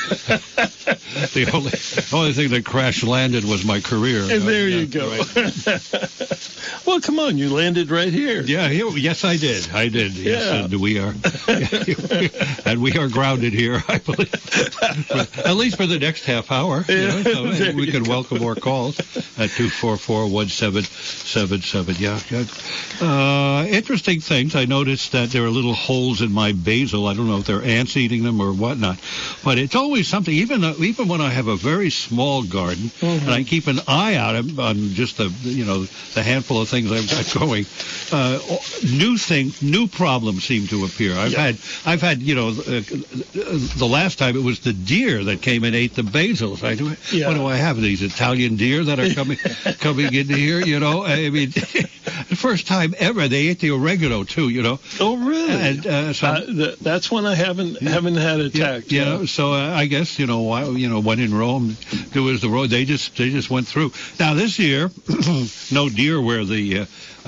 The only thing that crash landed was my career. And there you go. Right. Well, come on, you landed right here. Yeah, yes, I did. Yes, Yeah. and we are, and we are grounded here, I believe, at least for the next half hour. Yeah, So there we you can go. welcome more calls at 244-1777. Yeah. Interesting things. I noticed that there are little holes in my basil. I don't know if they're ants eating them or whatnot, but it's always something. Even when I have a very small garden, and I keep an eye out on just the handful of things I've got going, new problems seem to appear. I've had the last time it was the deer that came and ate the basils. What do I have? These Italian deer that are coming into here. I mean, the first time ever they ate the oregano too. Oh, really? And that's one I haven't had attacked. So I guess when in Rome, do as the road. They just went through. Now this year, no deer where the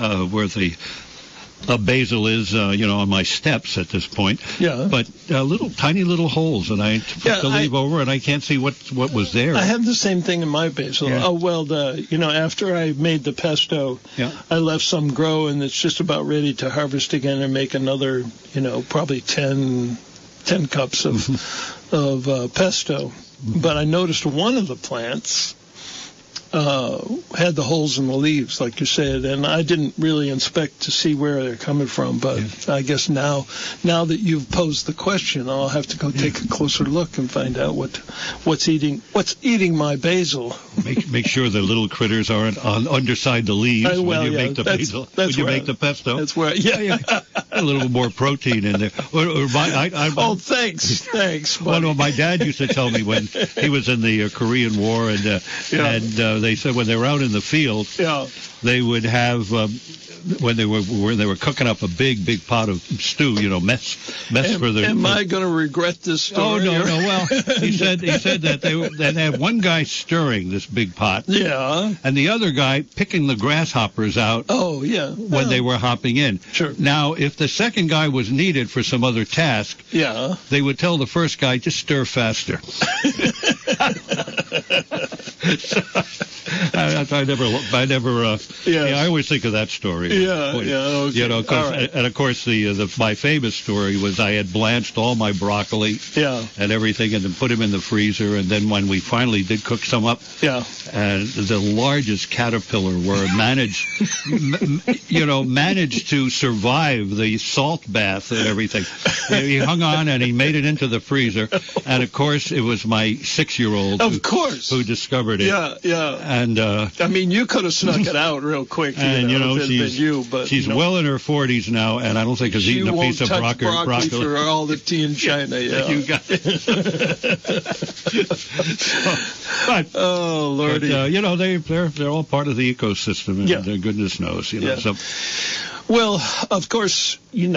basil is, on my steps at this point. Yeah. But tiny little holes, and I put the leaf over, and I can't see what was there. I have the same thing in my basil. Yeah. Oh, well, after I made the pesto, I left some grow, and it's just about ready to harvest again and make another, probably 10 cups of pesto. But I noticed one of the plants had the holes in the leaves, like you said, and I didn't really inspect to see where they're coming from. But I guess now that you've posed the question, I'll have to go take a closer look and find out what's eating my basil. Make sure the little critters aren't underside the leaves when you make the basil. When you make the pesto. That's where, a little more protein in there. Thanks. Well, no, my dad used to tell me when he was in the Korean War, and they said when they were out in the field, they would have when they were cooking up a big pot of stew, mess for the. Am I going to regret this story? Oh no. Well, he said that they'd have one guy stirring this big pot, and the other guy picking the grasshoppers out. Oh yeah. When they were hopping in. Sure. Now, if the second guy was needed for some other task, they would tell the first guy just stir faster. I always think of that story. Okay. And of course my famous story was I had blanched all my broccoli and everything, and then put them in the freezer, and then when we finally did cook some up, and the largest caterpillar managed to survive the salt bath and everything. He hung on and he made it into the freezer, and of course it was my 6-year-old who discovered it. And I mean, you could have snuck it out real quick. She's well in her 40s now, and I don't think has eaten a piece of broccoli for all the tea in China. You got it. Oh Lordy! But, they're all part of the ecosystem, and goodness knows, So. Well, of course,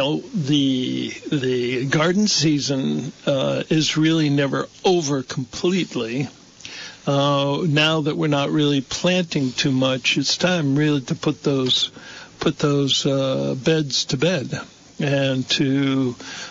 the garden season is really never over completely. Now that we're not really planting too much, it's time really to put those beds to bed, and to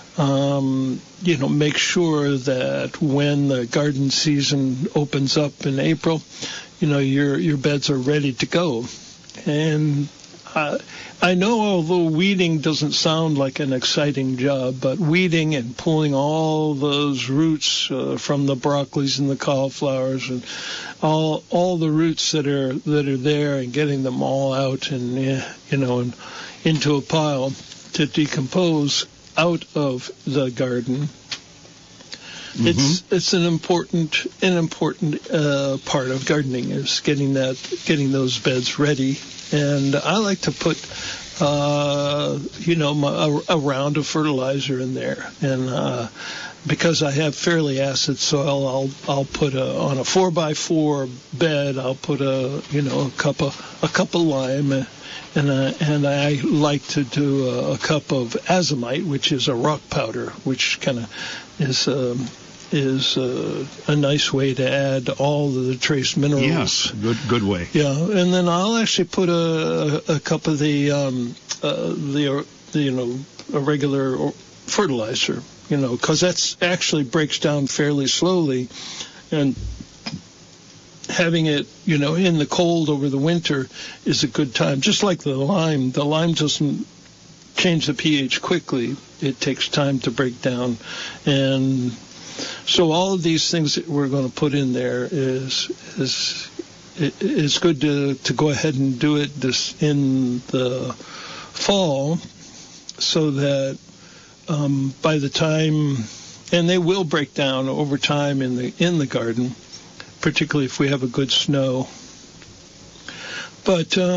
make sure that when the garden season opens up in April, your beds are ready to go. And I know, although weeding doesn't sound like an exciting job, but weeding and pulling all those roots from the broccolis and the cauliflowers and all the roots that are there, and getting them all out and and into a pile to decompose out of the garden. It's an important part of gardening, is getting those beds ready. And I like to put a round of fertilizer in there, and because I have fairly acid soil, I'll put on a 4x4 bed. I'll put a cup of lime, and I like to do a cup of azomite, which is a rock powder, which kind of is a nice way to add all the trace minerals. Yes, good way. Yeah, and then I'll actually put a cup of the a regular fertilizer because that's actually breaks down fairly slowly, and having it, in the cold over the winter is a good time. Just like the lime doesn't change the pH quickly. It takes time to break down. And so all of these things that we're going to put in there is good to go ahead and do it this in the fall, so that by the time, and they will break down over time in the garden, particularly if we have a good snow. But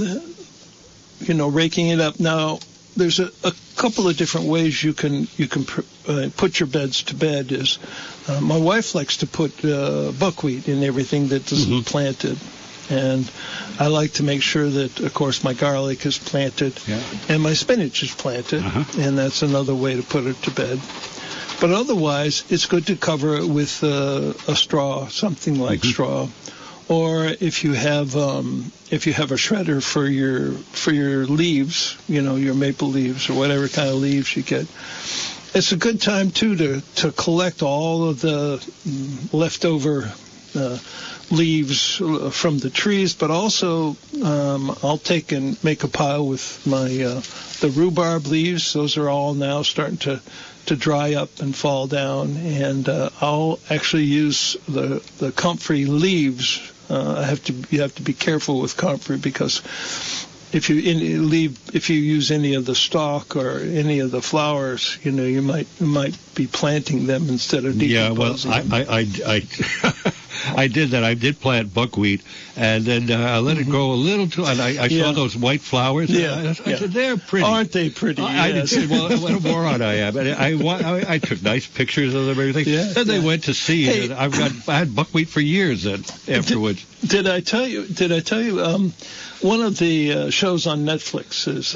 raking it up now, there's a couple of different ways you can put your beds to bed. Is my wife likes to put buckwheat in everything that isn't planted, and I like to make sure that, of course, my garlic is planted and my spinach is planted, and that's another way to put it to bed. But otherwise, it's good to cover it with a straw, something like straw, or if you have a shredder for your leaves, your maple leaves or whatever kind of leaves you get. It's a good time too to collect all of the leftover leaves from the trees, but also I'll take and make a pile with my the rhubarb leaves. Those are all now starting to dry up and fall down, and I'll actually use the comfrey leaves. You have to be careful with comfrey, because if you use any of the stalk or any of the flowers, you might be planting them instead of decomposing. Yeah, well, I did that. I did plant buckwheat, and then I let it grow a little too. And I saw those white flowers. I said, they're pretty. Aren't they pretty? I did say, well, what a moron I am. And I took nice pictures of them and everything. Then they went to seed. Hey, and I had buckwheat for years then afterwards. Did I tell you? One of the shows on Netflix is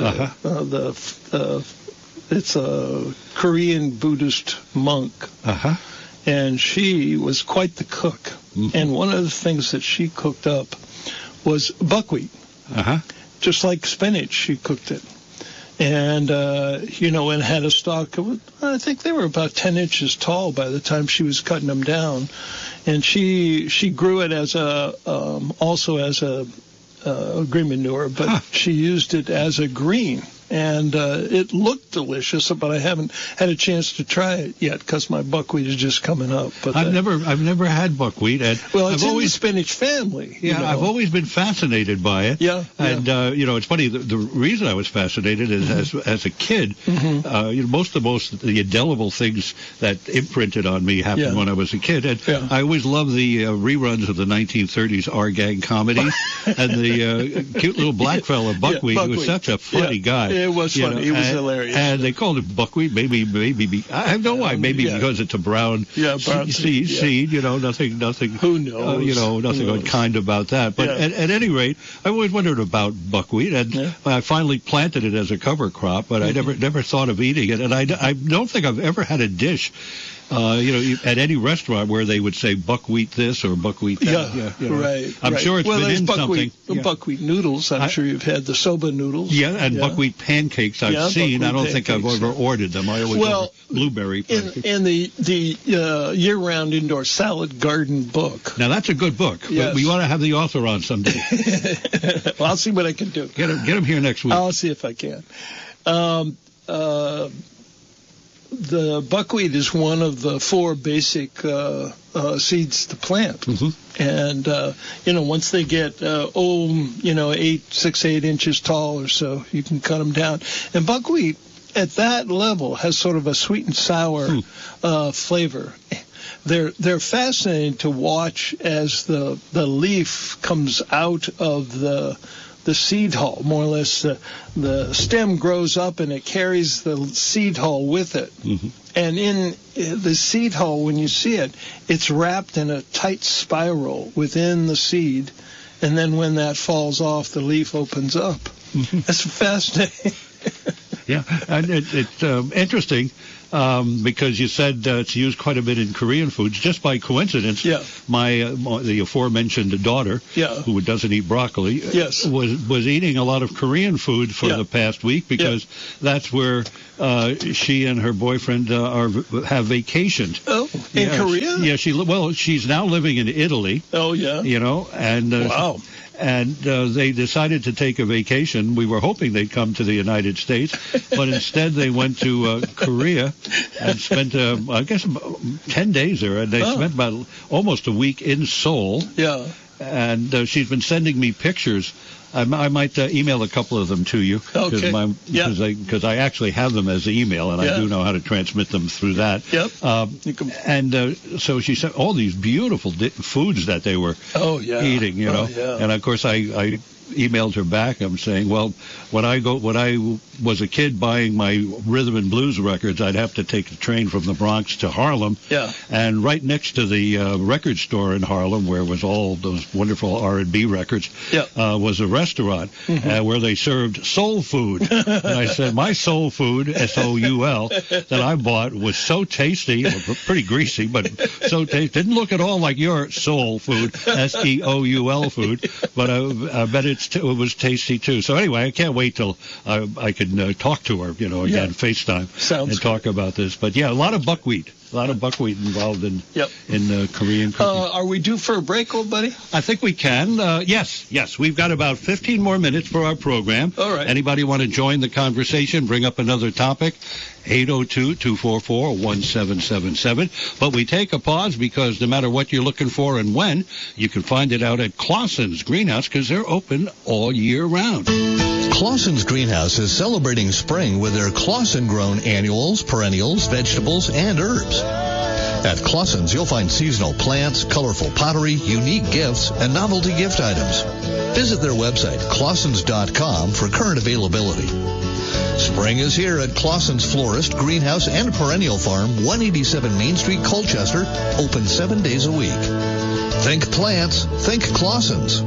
it's a Korean Buddhist monk. And she was quite the cook. And one of the things that she cooked up was buckwheat. Just like spinach, she cooked it. And, and had a stalk. I think they were about 10 inches tall by the time she was cutting them down. And she grew it also as a green manure, but she used it as a green. And it looked delicious, but I haven't had a chance to try it yet because my buckwheat is just coming up. But I've never had buckwheat. And it's in the spinach family. I've always been fascinated by it. And it's funny. The reason I was fascinated is as a kid, most of the indelible things that imprinted on me happened when I was a kid. And I always loved the reruns of the 1930s R Gang comedies and the cute little black fella Buckwheat, who was such a funny guy. It was funny. It was hilarious. And they called it buckwheat. Maybe. I have no why. Maybe because it's a brown seed. Nothing. Who knows? Nothing unkind about that. But at any rate, I always wondered about buckwheat, and I finally planted it as a cover crop. But I never thought of eating it, and I don't think I've ever had a dish. At any restaurant where they would say buckwheat this or buckwheat that. Right. I'm sure it's been in something. Buckwheat noodles. I'm sure you've had the soba noodles. And buckwheat pancakes I've seen. I don't think I've ever ordered them. I always order blueberry pancakes. In the year-round indoor salad garden book. Now that's a good book. Yes. We want to have the author on someday. Well, I'll see what I can do. Get him here next week. I'll see if I can. The buckwheat is one of the 4 basic seeds to plant. And, once they get, 6-8 inches tall or so, you can cut them down. And buckwheat at that level has sort of a sweet and sour flavor. They're fascinating to watch as the leaf comes out of the seed hull, more or less. The stem grows up and it carries the seed hull with it. And in the seed hull, when you see it, it's wrapped in a tight spiral within the seed. And then when that falls off, the leaf opens up. That's fascinating. Yeah, and it's interesting because you said it's used quite a bit in Korean foods. Just by coincidence, the aforementioned daughter, who doesn't eat broccoli, was eating a lot of Korean food for the past week because that's where she and her boyfriend have vacationed. Oh, in Korea? Yeah, she's now living in Italy. Oh, yeah. And wow. And they decided to take a vacation. We were hoping they'd come to the United States, but instead they went to Korea and spent, I guess, 10 days there. And they spent about almost a week in Seoul. Yeah. And she's been sending me pictures. I might email a couple of them to you because I actually have them as email, and I do know how to transmit them through that. So she sent all these beautiful foods that they were eating, and of course I emailed her back. I'm saying, well, when I was a kid buying my rhythm and blues records, I'd have to take the train from the Bronx to Harlem. Yeah. And right next to the record store in Harlem, where was all those wonderful R&B records, was a restaurant where they served soul food. And I said, my soul food, S-O-U-L, that I bought was so tasty, pretty greasy, but so tasty. Didn't look at all like your soul food, S-E-O-U-L food, but I bet it was tasty too. So anyway, I can't wait till I can talk to her, again, FaceTime, talk about this. But yeah, a lot of buckwheat involved in Korean cooking. Are we due for a break, old buddy? I think we can. Yes. We've got about 15 more minutes for our program. All right. Anybody want to join the conversation, bring up another topic? 802-244-1777. But we take a pause because no matter what you're looking for and when, you can find it out at Clausen's Greenhouse because they're open all year round. Clausen's Greenhouse is celebrating spring with their Clausen-grown annuals, perennials, vegetables, and herbs. At Clausen's, you'll find seasonal plants, colorful pottery, unique gifts, and novelty gift items. Visit their website, clausens.com, for current availability. Spring is here at Clausen's Florist, Greenhouse, and Perennial Farm, 187 Main Street, Colchester, open 7 days a week. Think plants, think Clausen's.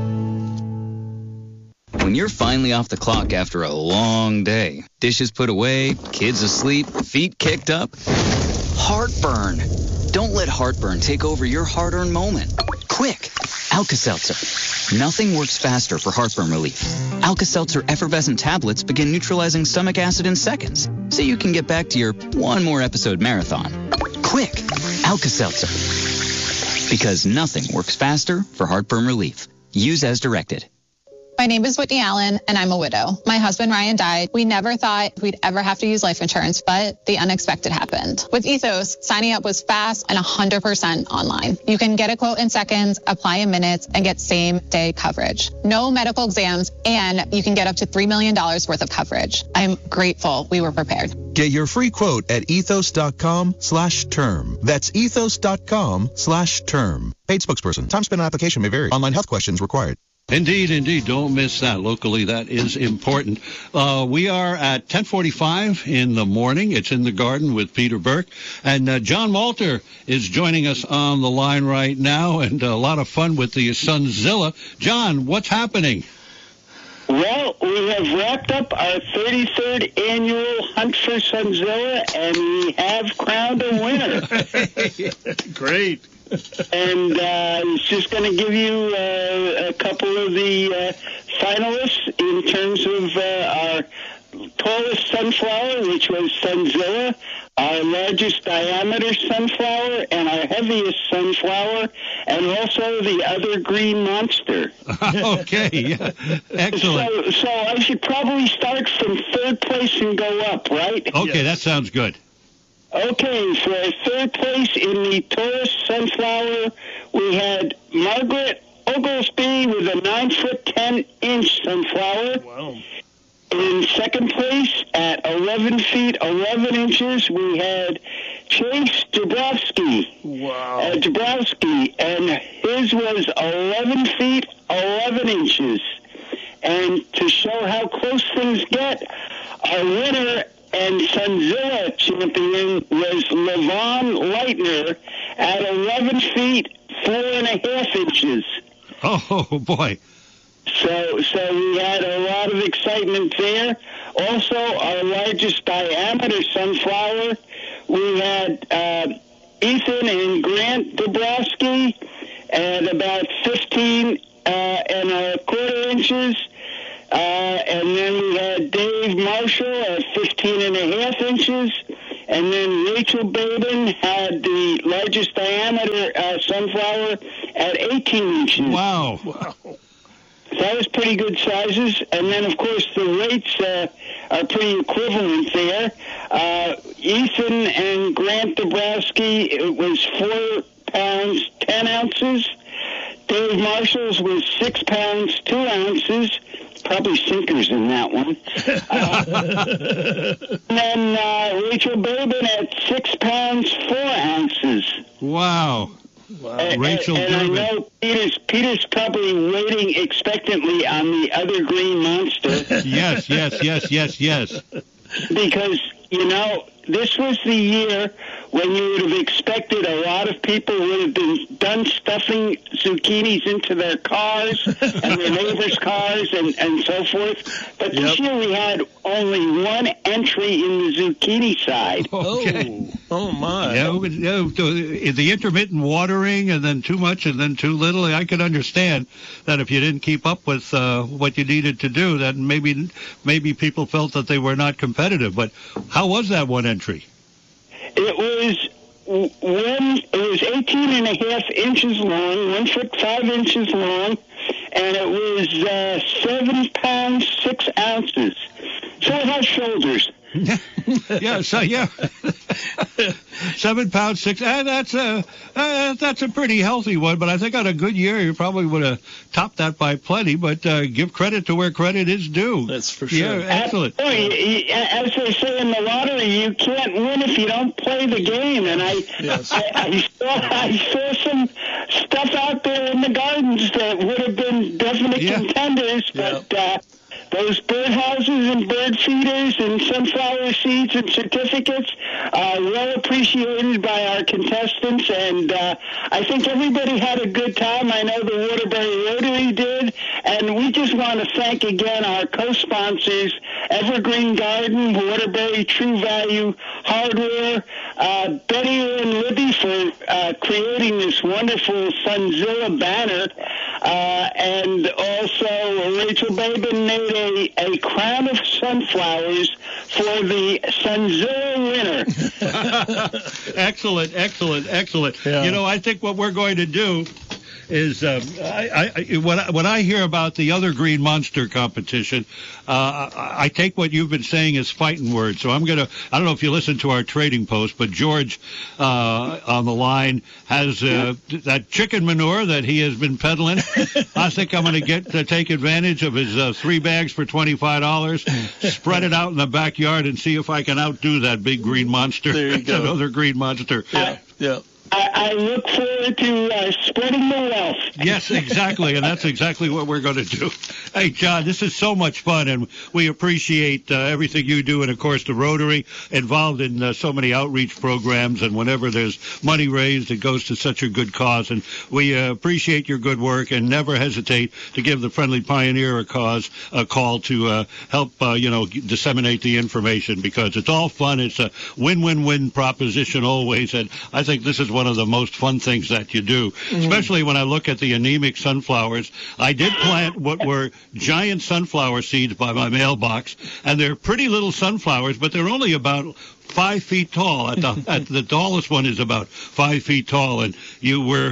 When you're finally off the clock after a long day, dishes put away, kids asleep, feet kicked up, heartburn. Don't let heartburn take over your hard-earned moment. Quick, Alka-Seltzer. Nothing works faster for heartburn relief. Alka-Seltzer effervescent tablets begin neutralizing stomach acid in seconds, so you can get back to your one more episode marathon. Quick, Alka-Seltzer. Because nothing works faster for heartburn relief. Use as directed. My name is Whitney Allen, and I'm a widow. My husband, Ryan, died. We never thought we'd ever have to use life insurance, but the unexpected happened. With Ethos, signing up was fast and 100% online. You can get a quote in seconds, apply in minutes, and get same-day coverage. No medical exams, and you can get up to $3 million worth of coverage. I'm grateful we were prepared. Get your free quote at ethos.com/term. That's ethos.com/term. Paid spokesperson. Time spent on application may vary. Online health questions required. Indeed. Don't miss that. Locally, that is important. We are at 10:45 in the morning. It's In the Garden with Peter Burke. And John Malter is joining us on the line right now, and a lot of fun with the Sunzilla. John, what's happening? Well, we have wrapped up our 33rd annual Hunt for Sunzilla, and we have crowned a winner. Great. And I was just going to give you a couple of the finalists in terms of our tallest sunflower, which was Sunzilla, our largest diameter sunflower, and our heaviest sunflower, and also the other green monster. Okay, yeah. Excellent. So I should probably start from third place and go up, right? Okay, That sounds good. Okay, for third place in the tallest sunflower, we had Margaret Oglesby with a 9-foot 10-inch sunflower. Wow. In second place at 11 feet 11 inches, we had Chase Dabrowski. Wow. Dabrowski, and his was 11 feet 11 inches. And to show how close things get, our winner and Sunzilla champion was Levon Leitner at 11 feet 4.5 inches. Oh, boy. So we had a lot of excitement there. Also, our largest diameter sunflower, we had Ethan and Grant Dabrowski at about 15 and a quarter inches. And then we had Dave Marshall at 15 and a half inches. And then Rachel Babin had the largest diameter sunflower at 18 inches. Wow. That was pretty good sizes. And then, of course, the rates are pretty equivalent there. Ethan and Grant Dabrowski, it was 4 pounds, 10 ounces. Dave Marshall's was 6 pounds, 2 ounces. Probably sinkers in that one. And then Rachel Babin at 6 pounds, 4 ounces. Wow. Rachel and I know Peter's probably waiting expectantly on the other green monster. Yes. Because, this was the year when you would have expected a lot of people would have been done stuffing zucchinis into their cars and their neighbors' cars and so forth. But this year we had only one entry in the zucchini side. Okay. Oh my. Yeah, the intermittent watering and then too much and then too little. I could understand that if you didn't keep up with what you needed to do, that maybe people felt that they were not competitive. But how was that one entry? It was 18 and a half inches long, 1 foot 5 inches long, and it was 7 pounds 6 ounces. So it had shoulders. Yeah. 7 pounds 6. That's a pretty healthy one. But I think on a good year you probably would have topped that by plenty. But give credit to where credit is due. That's for sure. Yeah, excellent. As they say in the lottery, you can't win if you don't play the game. And I saw some stuff out there in the gardens that would have been definite contenders, but. Those birdhouses and bird feeders and sunflower seeds and certificates are well appreciated by our contestants, and I think everybody had a good time. I know the Waterbury Rotary did, and we just want to thank again our co-sponsors, Evergreen Garden, Waterbury True Value Hardware, Betty and Libby for creating this wonderful Sunzilla banner, and also Rachel Babin made a crown of sunflowers for the Sunzilla winner. Excellent. Yeah. I think what we're going to do is when I hear about the other Green Monster competition, I take what you've been saying as fighting words. So I don't know if you listen to our trading post, but George on the line has that chicken manure that he has been peddling. I think I'm going to take advantage of his 3 bags for $25, spread it out in the backyard, and see if I can outdo that big Green Monster. There you go. Another Green Monster. Yeah. I look forward to spreading the wealth. Yes, exactly, and that's exactly what we're going to do. Hey, John, this is so much fun, and we appreciate everything you do, and, of course, the Rotary involved in so many outreach programs, and whenever there's money raised, it goes to such a good cause, and we appreciate your good work, and never hesitate to give the Friendly Pioneer a call to help, disseminate the information, because it's all fun. It's a win-win-win proposition always, and I think this is one of the most fun things that you do, especially when I look at the anemic sunflowers. I did plant what were giant sunflower seeds by my mailbox, and they're pretty little sunflowers, but they're only about 5 feet tall. At the tallest one is about 5 feet tall, and you're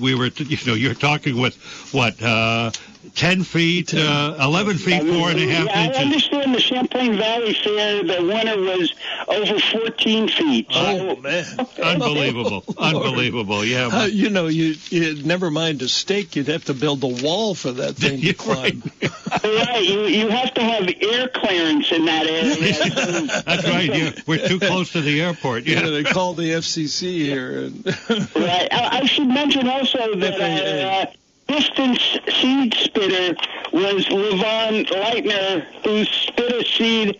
talking with what 10 feet, 11 feet, 4.5 inches. I understand the Champlain Valley Fair, the winner was over 14 feet. Oh, man. Unbelievable. Yeah. You never mind a stake, you'd have to build a wall for that thing to climb. Right. You have to have air clearance in that area. That's right. Yeah. We're too close to the airport. Yeah. They call the FCC here. Right. I should mention also that distance seed spitter was Levon Leitner, who spit a seed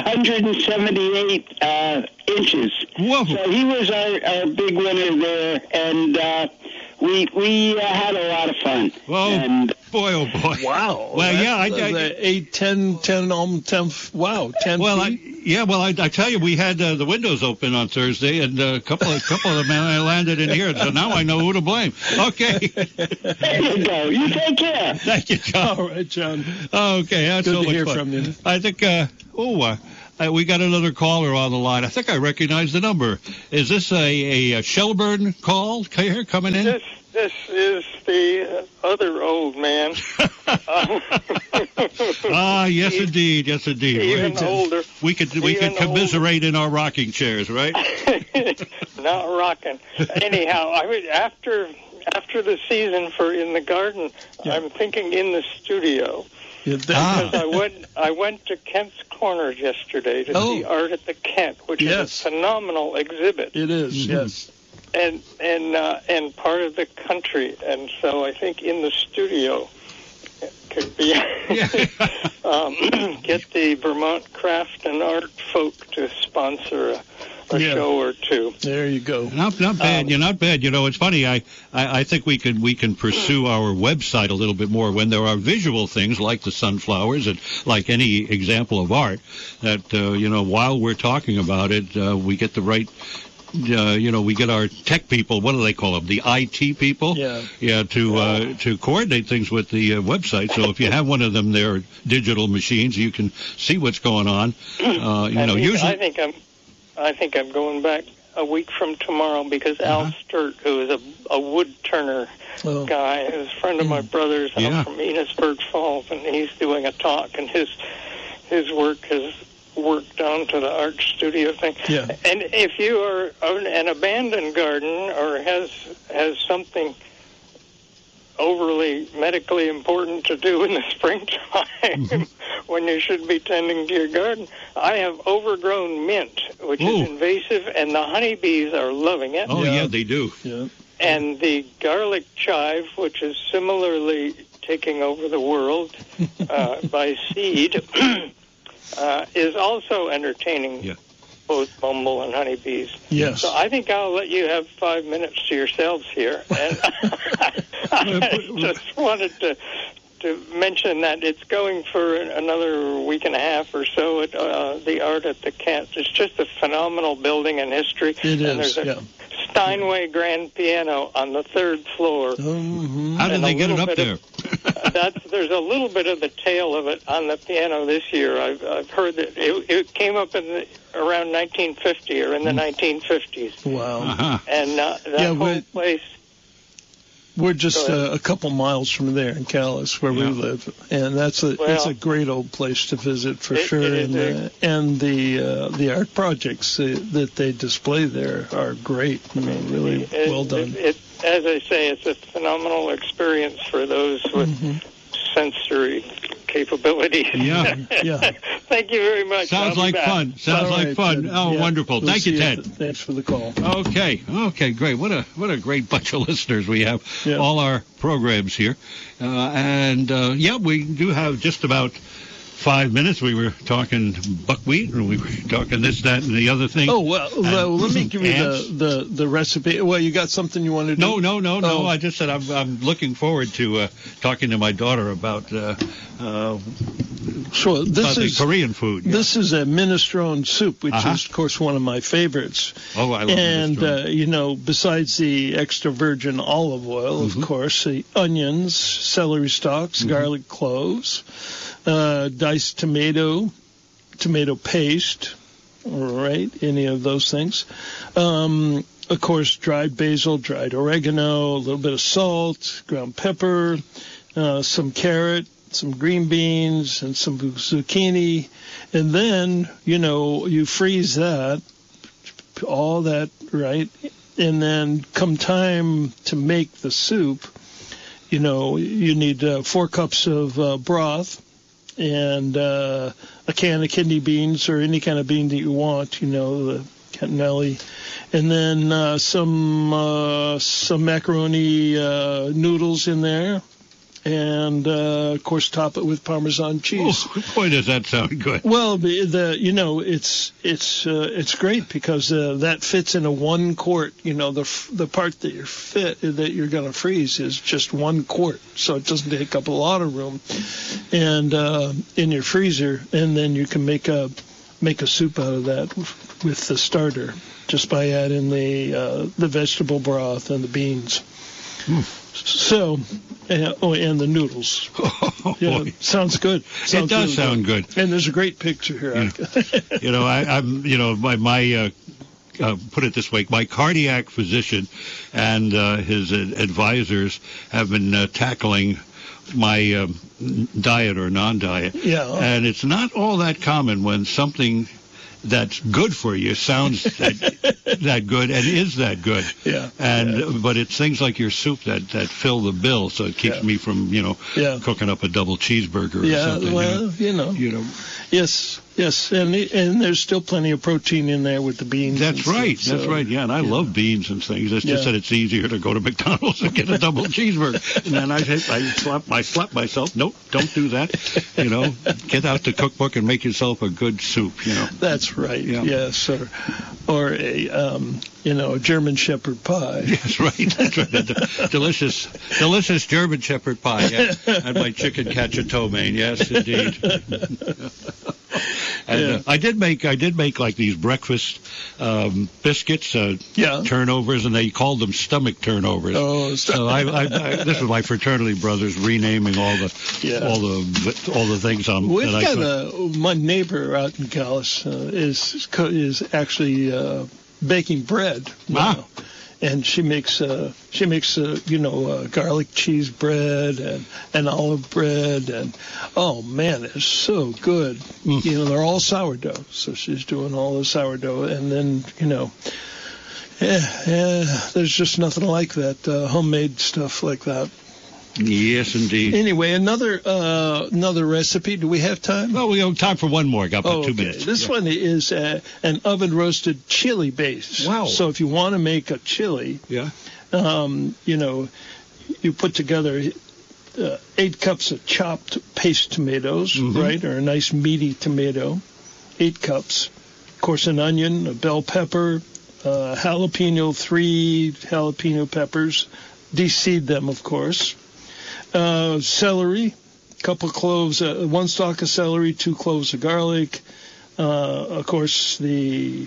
178 inches. Whoa. So he was our big winner there, and we had a lot of fun. Oh, and boy, oh, boy. Wow. Well, yeah, I 8, 10, 10, 10 well, feet. I tell you, we had the windows open on Thursday, and a couple of them landed in here, so now I know who to blame. Okay. There you go. You take care. Thank you, John. All right, John. Okay, that's Good so to much hear fun. from you. I think, we got another caller on the line. I think I recognize the number. Is this a Shelburne call here coming in? This is the other old man. Yes, indeed. Yes, indeed. Even older. We could commiserate in our rocking chairs, right? Not rocking. Anyhow, after the season for In the Garden, I'm thinking in the studio. Because I went to Kent's Corners yesterday to see Art at the Kent, which is a phenomenal exhibit. It is, yes. And part of the country, and so I think in the studio could be get the Vermont Craft and Art folk to sponsor a show or two. There you go. Not bad. You're not bad. You know, it's funny. I think we can pursue our website a little bit more when there are visual things like the sunflowers and like any example of art that while we're talking about it, we get the right. We get our tech people. What do they call them? The IT people. To coordinate things with the website. So if you have one of them, their digital machines, you can see what's going on. Usually. I think I'm going back a week from tomorrow because Al Sturt, who is a wood turner guy, is a friend of my brother's. I'm from Enosburg Falls, and he's doing a talk, and his work has worked on to the art studio thing. Yeah. And if you are an abandoned garden or has something overly medically important to do in the springtime when you should be tending to your garden, I have overgrown mint, which is invasive, and the honeybees are loving it. Oh, yeah, they do. Yeah. And the garlic chive, which is similarly taking over the world by seed, is also entertaining both bumble and honeybees. Yes. So I think I'll let you have 5 minutes to yourselves here. And I just wanted to mention that it's going for another week and a half or so at the Art at the Kent. It's just a phenomenal building and history. It and is, there's a Steinway grand piano on the third floor. How did they get it up there? There's a little bit of the tail of it on the piano this year. I've heard that it came up around 1950 or in the 1950s. Wow. Uh-huh. And that whole place... We're just a couple miles from there in Calais, where we live, and it's a great old place to visit for sure. And the art projects that they display there are great. I mean, really well done. As I say, it's a phenomenal experience for those with sensory capabilities. Yeah. Thank you very much. Sounds like fun. Ted. Oh, wonderful. Thank you, Ted. Thanks for the call. Okay, great. What a great bunch of listeners we have. Yeah. All our programs here. We do have just about 5 minutes. We were talking buckwheat, and we were talking this, that, and the other thing. Oh, well, let me give you the recipe. Well, you got something you want to do? No. I just said I'm looking forward to talking to my daughter about Sure. This is Korean food. Yeah. This is a minestrone soup, which is, of course, one of my favorites. Oh, I love minestrone. And, besides the extra virgin olive oil, of course, the onions, celery stalks, garlic cloves, diced tomato paste, all right, any of those things. Of course, dried basil, dried oregano, a little bit of salt, ground pepper, some carrot, some green beans, and some zucchini. And then, you freeze that, all that, right? And then come time to make the soup, you need 4 cups of broth and a can of kidney beans or any kind of bean that you want, the catanelli. And then some macaroni noodles in there. and of course top it with Parmesan cheese. Oh, boy, does that sound good! Well, it's great because that fits in a 1 quart. The part that you're going to freeze is just 1 quart, so it doesn't take up a lot of room, and in your freezer, and then you can make a soup out of that with the starter just by adding the vegetable broth and the beans. So, and the noodles. Oh, yeah, boy. Sounds good. It does sound good. And there's a great picture here. Yeah. My put it this way, my cardiac physician and his advisors have been tackling my diet or non-diet. Yeah. And it's not all that common when something that's good for you sounds that good and is that good. Yeah. But it's things like your soup that fill the bill, so it keeps me from cooking up a double cheeseburger or something. Well, Yes, and there's still plenty of protein in there with the beans. That's right. That's right. Yeah, and I love beans and things. It's just that it's easier to go to McDonald's and get a double cheeseburger. And then I slap myself. Nope, don't do that. Get out the cookbook and make yourself a good soup. That's right. Yeah. Yes, or a German Shepherd pie. That's right. That's right. Delicious German Shepherd pie. Yeah. And my chicken cacciatore. Yes, indeed. And I did make like these breakfast biscuits, turnovers, and they called them stomach turnovers. Oh, so this is my fraternity brothers renaming all the things on. We've got my neighbor out in Calais is actually baking bread now. And she makes garlic cheese bread and olive bread, and oh man, it's so good. They're all sourdough, so she's doing all the sourdough, and then there's just nothing like that homemade stuff like that. Yes, indeed. Anyway, another recipe. Do we have time? Well, we have time for one more. Got about 2 minutes. This one is an oven-roasted chili base. Wow. So if you want to make a chili, you put together 8 cups of chopped paste tomatoes, right, or a nice meaty tomato, 8 cups. Of course, an onion, a bell pepper, 3 jalapeno peppers. De-seed them, of course. Celery, couple cloves, 1 stalk of celery, 2 cloves of garlic, of course the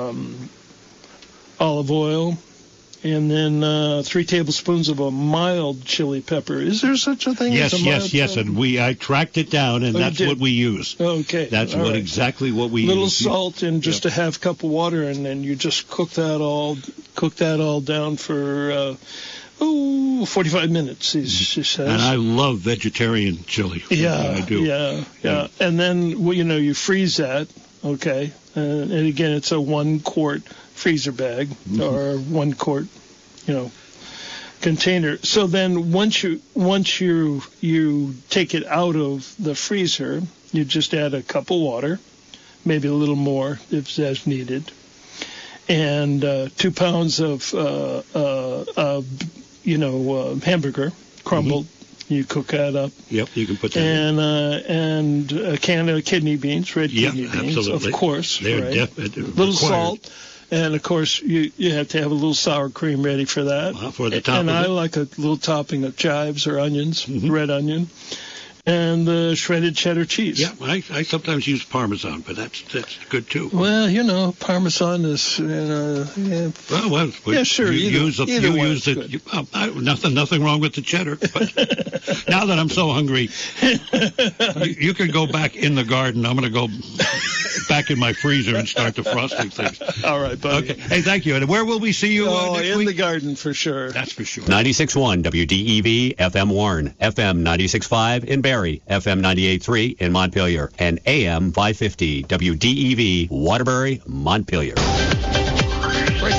olive oil, and then 3 tablespoons of a mild chili pepper. Is there such a thing as a mild Yes, and I tracked it down, and that's what we use. Okay. That's exactly what we use. Little salt and just a half cup of water, and then you just cook that all down for 45 minutes, she says. And I love vegetarian chili. Yeah, I do. Yeah. And then, you freeze that, okay? And again, it's a 1 quart freezer bag or 1 quart, container. So then once you take it out of the freezer, you just add a cup of water, maybe a little more if as needed, and 2 pounds of hamburger crumbled. You cook that up. Yep, you can put that and a can of kidney beans, red kidney beans, absolutely. Of course. They're right? Little salt, and of course you have to have a little sour cream ready for that. For the top. And I like a little topping of chives or onions, red onion. And the shredded cheddar cheese. Yeah, I sometimes use Parmesan, but that's good too. Well, Parmesan is, Well, sure. Nothing wrong with the cheddar. But now that I'm so hungry, you can go back in the garden. I'm going to go back in my freezer and start defrosting things. All right, buddy. Okay. Hey, thank you. And where will we see you next week? The garden for sure. That's for sure. 96.1 WDEV FM Warren, FM 96.5 in Barrie, FM 98.3 in Montpelier, and AM 550 WDEV Waterbury, Montpelier. Breaking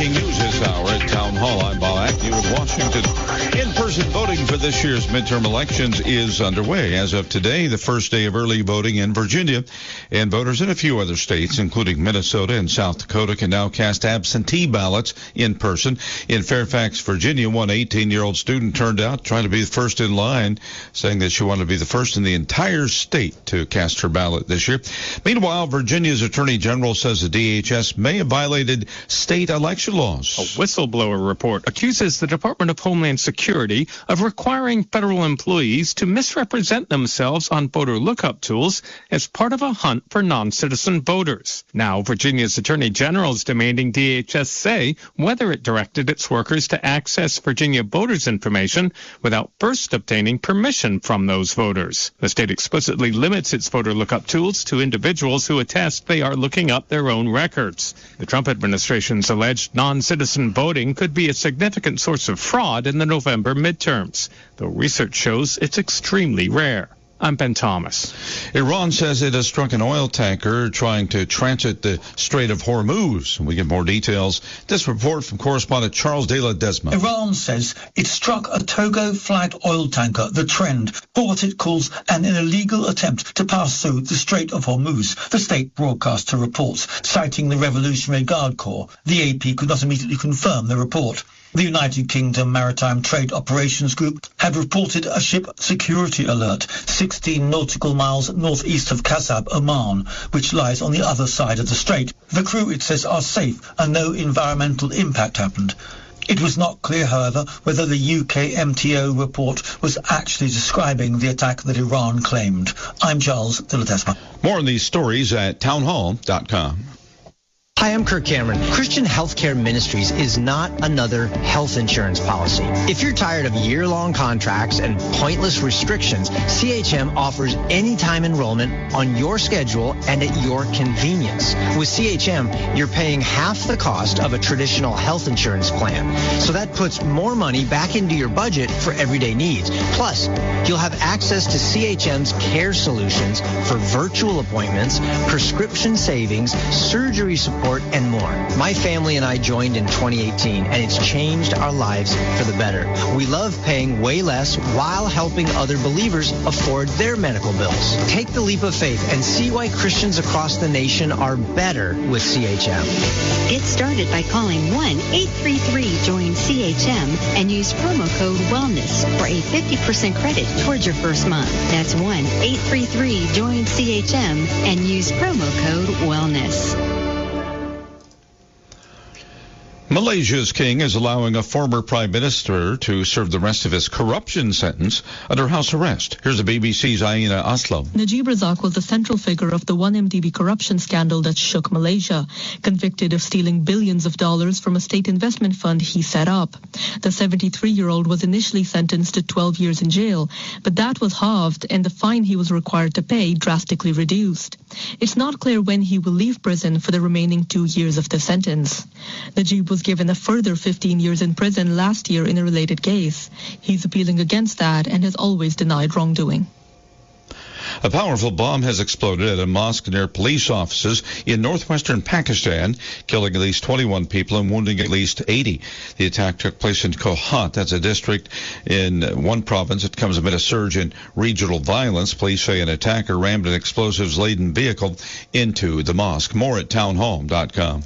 breaking news this hour at Town Hall. I'm Bob Acme of Washington. In-person voting for this year's midterm elections is underway. As of today, the first day of early voting in Virginia, and voters in a few other states, including Minnesota and South Dakota, can now cast absentee ballots in person. In Fairfax, Virginia, one 18-year-old student turned out trying to be the first in line, saying that she wanted to be the first in the entire state to cast her ballot this year. Meanwhile, Virginia's Attorney General says the DHS may have violated state election laws. A whistleblower report accuses the Department of Homeland Security of requiring federal employees to misrepresent themselves on voter lookup tools as part of a hunt for non-citizen voters. Now, Virginia's Attorney General is demanding DHS say whether it directed its workers to access Virginia voters' information without first obtaining permission from those voters. The state explicitly limits its voter lookup tools to individuals who attest they are looking up their own records. The Trump administration's alleged non-citizen voting could be a significant source of fraud in the November midterms, though research shows it's extremely rare. I'm Ben Thomas. Iran says it has struck an oil tanker trying to transit the Strait of Hormuz. We get more details. This report from correspondent Charles De La Desma. Iran says it struck a Togo-flagged oil tanker, the Trend, for what it calls an illegal attempt to pass through the Strait of Hormuz, the state broadcaster reports, citing the Revolutionary Guard Corps. The AP could not immediately confirm the report. The United Kingdom Maritime Trade Operations Group had reported a ship security alert 16 nautical miles northeast of Kasab, Oman, which lies on the other side of the strait. The crew, it says, are safe and no environmental impact happened. It was not clear, however, whether the UK MTO report was actually describing the attack that Iran claimed. I'm Charles De La Desma. More on these stories at townhall.com. Hi, I'm Kirk Cameron. Christian Healthcare Ministries is not another health insurance policy. If you're tired of year-long contracts and pointless restrictions, CHM offers anytime enrollment on your schedule and at your convenience. With CHM, you're paying half the cost of a traditional health insurance plan. So that puts more money back into your budget for everyday needs. Plus, you'll have access to CHM's care solutions for virtual appointments, prescription savings, surgery support, and more. My family and I joined in 2018, and it's changed our lives for the better. We love paying way less while helping other believers afford their medical bills. Take the leap of faith and see why Christians across the nation are better with CHM. Get started by calling 1-833-JOIN-CHM and use promo code WELLNESS for a 50% credit towards your first month. That's 1-833-JOIN-CHM and use promo code WELLNESS. Malaysia's king is allowing a former prime minister to serve the rest of his corruption sentence under house arrest. Here's the BBC's Aina Aslam. Najib Razak was the central figure of the 1MDB corruption scandal that shook Malaysia, convicted of stealing billions of dollars from a state investment fund he set up. The 73-year-old was initially sentenced to 12 years in jail, but that was halved and the fine he was required to pay drastically reduced. It's not clear when he will leave prison for the remaining 2 years of the sentence. Najib was given a further 15 years in prison last year in a related case. He's appealing against that and has always denied wrongdoing. A powerful bomb has exploded at a mosque near police offices in northwestern Pakistan, killing at least 21 people and wounding at least 80. The attack took place in Kohat, that's a district in one province. It comes amid a surge in regional violence. Police say an attacker rammed an explosives-laden vehicle into the mosque. More at townhall.com.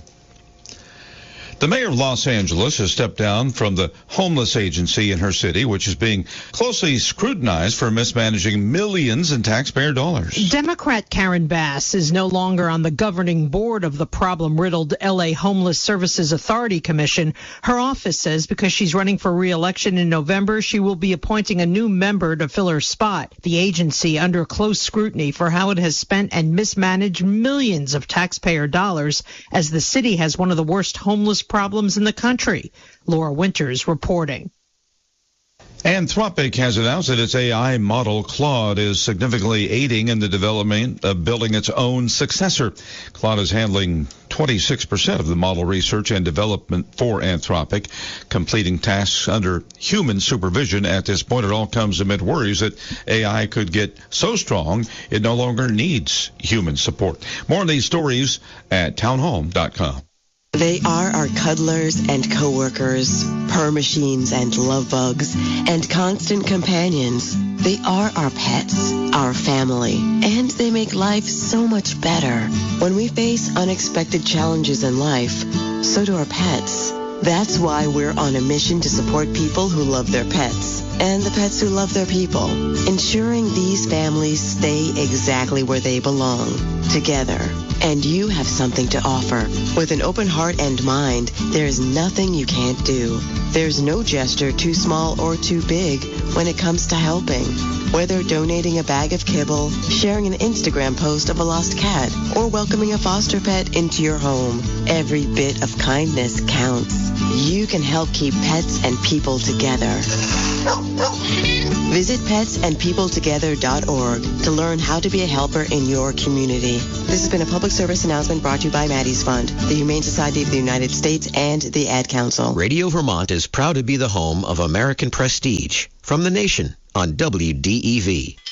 The mayor of Los Angeles has stepped down from the homeless agency in her city, which is being closely scrutinized for mismanaging millions in taxpayer dollars. Democrat Karen Bass is no longer on the governing board of the problem-riddled L.A. Homeless Services Authority Commission. Her office says because she's running for re-election in November, she will be appointing a new member to fill her spot. The agency under close scrutiny for how it has spent and mismanaged millions of taxpayer dollars, as the city has one of the worst homeless problems in the country. Laura Winters reporting. Anthropic has announced that its AI model Claude is significantly aiding in the development of building its own successor. Claude is handling 26% of the model research and development for Anthropic, completing tasks under human supervision. At this point, it all comes amid worries that AI could get so strong it no longer needs human support. More on these stories at townhall.com. They are our cuddlers and coworkers, purr machines and love bugs, and constant companions. They are our pets, our family, and they make life so much better. When we face unexpected challenges in life, so do our pets. That's why we're on a mission to support people who love their pets and the pets who love their people, ensuring these families stay exactly where they belong, together. And you have something to offer. With an open heart and mind, there is nothing you can't do. There's no gesture too small or too big when it comes to helping. Whether donating a bag of kibble, sharing an Instagram post of a lost cat, or welcoming a foster pet into your home, every bit of kindness counts. You can help keep pets and people together. Visit petsandpeopletogether.org to learn how to be a helper in your community. This has been a public service announcement brought to you by Maddie's Fund, the Humane Society of the United States, and the Ad Council. Radio Vermont is proud to be the home of American Prestige from the nation on WDEV.